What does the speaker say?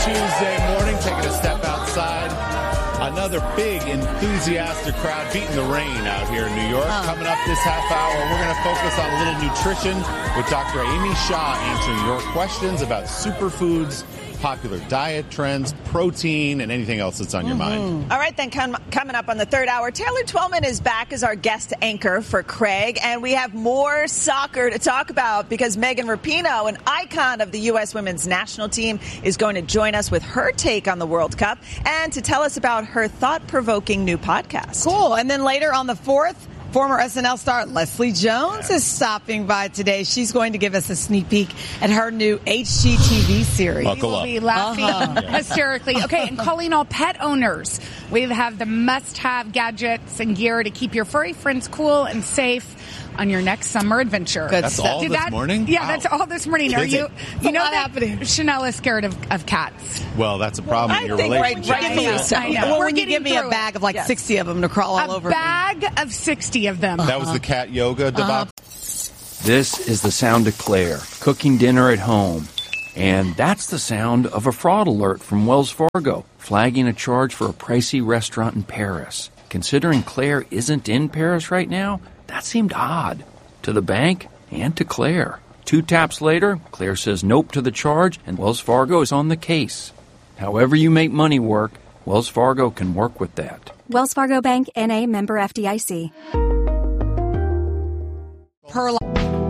Tuesday morning, taking a step outside. Another big, enthusiastic crowd beating the rain out here in New York. Coming up this half hour, we're going to focus on a little nutrition with Dr. Amy Shah answering your questions about superfoods, popular diet trends, protein, and anything else that's on your mind. All right, then coming up on the third hour, Taylor Twellman is back as our guest anchor for Craig, and we have more soccer to talk about because Megan Rapinoe, an icon of the U.S. women's national team, is going to join us with her take on the World Cup and to tell us about her thought-provoking new podcast. Cool. And then later on the 4th, former SNL star Leslie Jones is stopping by today. She's going to give us a sneak peek at her new HGTV series. Buckle up. We will be laughing hysterically. Okay, and calling all pet owners. We have the must-have gadgets and gear to keep your furry friends cool and safe on your next summer adventure. That's all this morning? Yeah, Wow. That's all this morning. You know that happening. Chanel is scared of cats. Well, that's a problem in your relationship. I know. Well, when you give me a bag of like 60 of them to crawl all over me. A bag of 60 of them. That was the cat yoga debacle. This is the sound of Claire cooking dinner at home. And that's the sound of a fraud alert from Wells Fargo, flagging a charge for a pricey restaurant in Paris. Considering Claire isn't in Paris right now, that seemed odd to the bank and to Claire. 2 taps later, Claire says nope to the charge, and Wells Fargo is on the case. However you make money work, Wells Fargo can work with that. Wells Fargo Bank, N.A., member FDIC. Per